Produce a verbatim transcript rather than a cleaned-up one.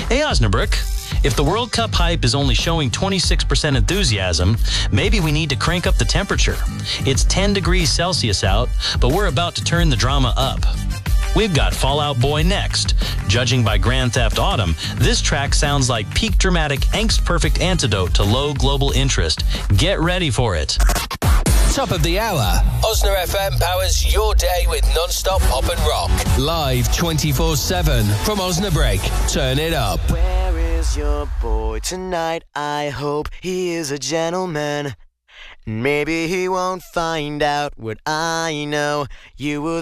Hey, Osnabrück. If the World Cup hype is only showing twenty-six percent enthusiasm, maybe we need to crank up the temperature. It's ten degrees Celsius out, but we're about to turn the drama up. We've got Fall Out Boy next. Judging by Grand Theft Autumn, this track sounds like peak dramatic, angst-perfect antidote to low global interest. Get ready for it. Top of the hour. Osna F M powers your day with non-stop pop and rock. Live twenty-four seven from Osnabrück. Turn it up. Where is your boy tonight? I hope he is a gentleman. Maybe he won't find out what I know. You will